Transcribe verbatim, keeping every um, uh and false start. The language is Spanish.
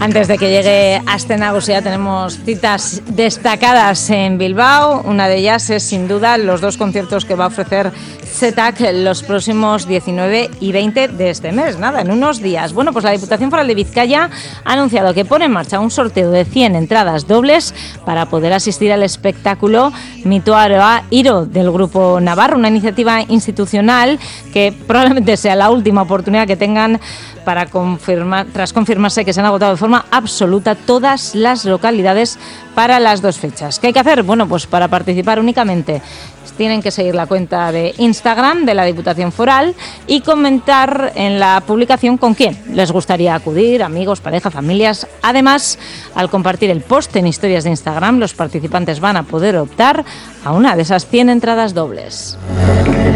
Antes de que llegue Astenagus ya tenemos citas destacadas en Bilbao. Una de ellas es sin duda los dos conciertos que va a ofrecer SETAC los próximos diecinueve y veinte de este mes, nada, en unos días. Bueno, pues la Diputación Foral de Vizcaya ha anunciado que pone en marcha un sorteo de cien entradas dobles para poder asistir al espectáculo Mitoaroa Iro del Grupo Navarro, una iniciativa institucional que probablemente sea la última oportunidad que tengan para confirmar, tras confirmarse que se han agotado de forma absoluta todas las localidades para las dos fechas. ¿Qué hay que hacer? Bueno, pues para participar únicamente tienen que seguir la cuenta de Instagram de la Diputación Foral y comentar en la publicación con quién les gustaría acudir, amigos, pareja, familias. Además, al compartir el post en historias de Instagram, los participantes van a poder optar a una de esas cien entradas dobles.